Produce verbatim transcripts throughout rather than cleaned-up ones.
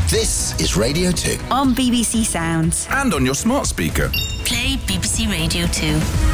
This is Radio two. On B B C Sounds. And on your smart speaker. Play B B C Radio two.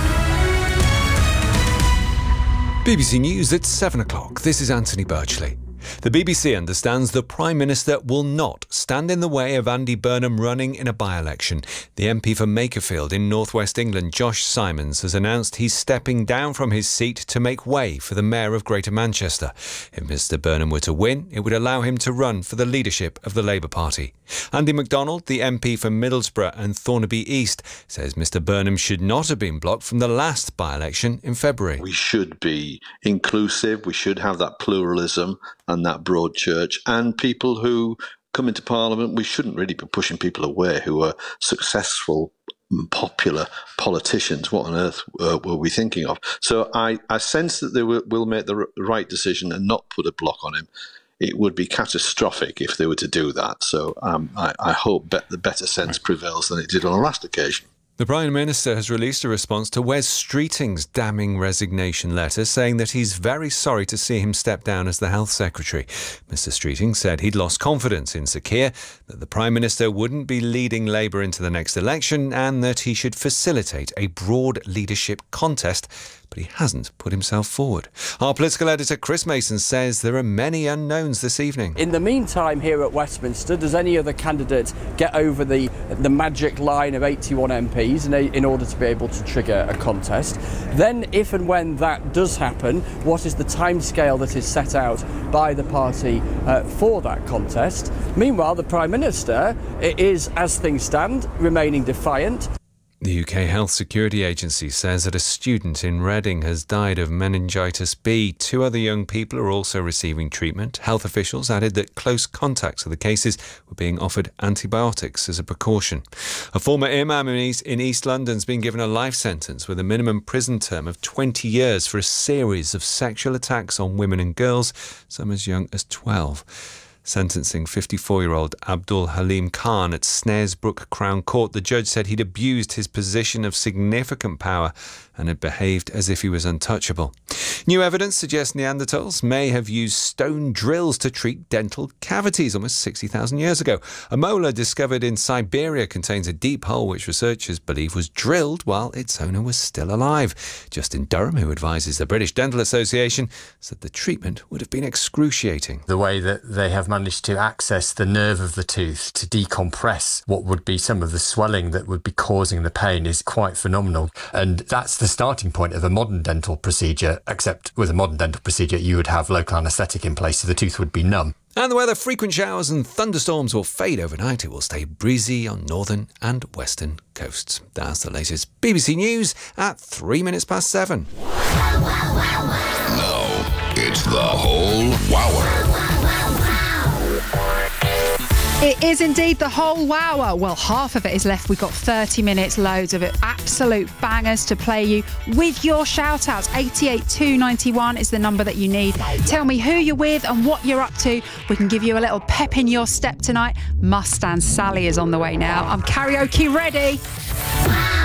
B B C News at seven o'clock. This is Anthony Birchley. The B B C understands the Prime Minister will not stand in the way of Andy Burnham running in a by-election. The M P for Makerfield in North West England, Josh Simons, has announced he's stepping down from his seat to make way for the Mayor of Greater Manchester. If Mr Burnham were to win, it would allow him to run for the leadership of the Labour Party. Andy MacDonald, the M P for Middlesbrough and Thornaby East, says Mr Burnham should not have been blocked from the last by-election in February. We should be inclusive, we should have that pluralism and that broad church, and people who come into Parliament, we shouldn't really be pushing people away who are successful, popular politicians. What on earth uh, were we thinking of? So I, I sense that they will, will make the r- right decision and not put a block on him. It would be catastrophic if they were to do that. So um, I, I hope bet the better sense prevails than it did on the last occasion. The Prime Minister has released a response to Wes Streeting's damning resignation letter, saying that he's very sorry to see him step down as the Health Secretary. Mister Streeting said he'd lost confidence in Sir Keir, that the Prime Minister wouldn't be leading Labour into the next election and that he should facilitate a broad leadership contest, but he hasn't put himself forward. Our political editor Chris Mason says there are many unknowns this evening. In the meantime, here at Westminster, does any other candidate get over the, the magic line of eighty-one M Ps in, a, in order to be able to trigger a contest? Then, if and when that does happen, what is the timescale that is set out by the party uh, for that contest? Meanwhile, the Prime Minister is, as things stand, remaining defiant. The U K Health Security Agency says that a student in Reading has died of meningitis B. Two other young people are also receiving treatment. Health officials added that close contacts of the cases were being offered antibiotics as a precaution. A former imam in East, in East London has been given a life sentence with a minimum prison term of twenty years for a series of sexual attacks on women and girls, some as young as twelve. Sentencing fifty-four-year-old Abdul Halim Khan at Snaresbrook Crown Court, the judge said he'd abused his position of significant power and had behaved as if he was untouchable. New evidence suggests Neanderthals may have used stone drills to treat dental cavities almost sixty thousand years ago. A molar discovered in Siberia contains a deep hole which researchers believe was drilled while its owner was still alive. Justin Durham, who advises the British Dental Association, said the treatment would have been excruciating. The way that they have managed to access the nerve of the tooth to decompress what would be some of the swelling that would be causing the pain is quite phenomenal. And that's the starting point of a modern dental procedure, except with a modern dental procedure you would have local anaesthetic in place so the tooth would be numb. And the weather, frequent showers and thunderstorms will fade overnight. It will stay breezy on northern and western coasts. That's the latest B B C News at three minutes past seven. No, it's the whole Wower. It is indeed the whole Wower. Well, half of it is left. We've got thirty minutes, loads of it. Absolute bangers to play you with your shout-outs. eighty-eight two ninety-one is the number that you need. Tell me who you're with and what you're up to. We can give you a little pep in your step tonight. Mustang Sally is on the way now. I'm karaoke ready.